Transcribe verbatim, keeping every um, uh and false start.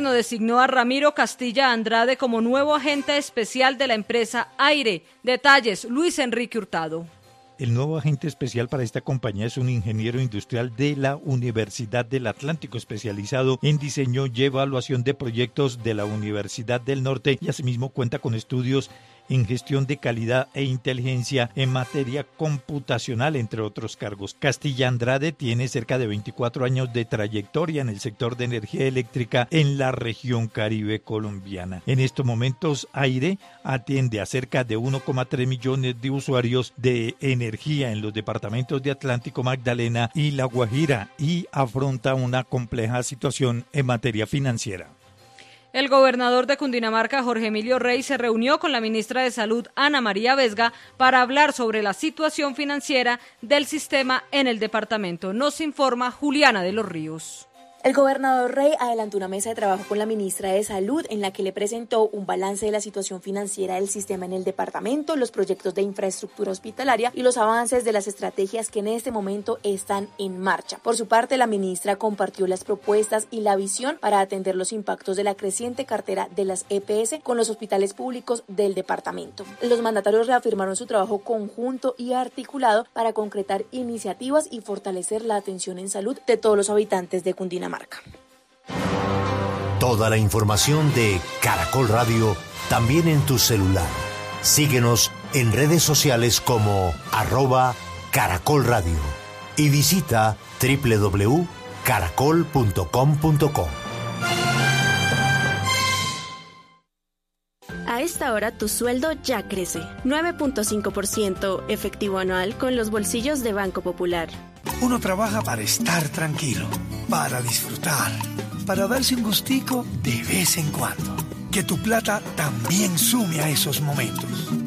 gobierno designó a Ramiro Castilla Andrade como nuevo agente especial de la empresa Aire. Detalles, Luis Enrique Hurtado. El nuevo agente especial para esta compañía es un ingeniero industrial de la Universidad del Atlántico, especializado en diseño y evaluación de proyectos de la Universidad del Norte, y asimismo cuenta con estudios en gestión de calidad e inteligencia en materia computacional, entre otros cargos. Castilla Andrade tiene cerca de veinticuatro años de trayectoria en el sector de energía eléctrica en la región Caribe colombiana. En estos momentos, Aire atiende a cerca de uno coma tres millones de usuarios de energía en los departamentos de Atlántico, Magdalena y La Guajira, y afronta una compleja situación en materia financiera. El gobernador de Cundinamarca, Jorge Emilio Rey, se reunió con la ministra de Salud, Ana María Vesga, para hablar sobre la situación financiera del sistema en el departamento. Nos informa Juliana de los Ríos. El gobernador Rey adelantó una mesa de trabajo con la ministra de Salud en la que le presentó un balance de la situación financiera del sistema en el departamento, los proyectos de infraestructura hospitalaria y los avances de las estrategias que en este momento están en marcha. Por su parte, la ministra compartió las propuestas y la visión para atender los impactos de la creciente cartera de las E P S con los hospitales públicos del departamento. Los mandatarios reafirmaron su trabajo conjunto y articulado para concretar iniciativas y fortalecer la atención en salud de todos los habitantes de Cundinamarca. Toda la información de Caracol Radio también en tu celular. Síguenos en redes sociales como arroba Caracol Radio y visita doble u doble u doble u punto caracol punto com punto co. A esta hora tu sueldo ya crece. nueve punto cinco por ciento efectivo anual con los bolsillos de Banco Popular. Uno trabaja para estar tranquilo, para disfrutar, para darse un gustico de vez en cuando. Que tu plata también sume a esos momentos.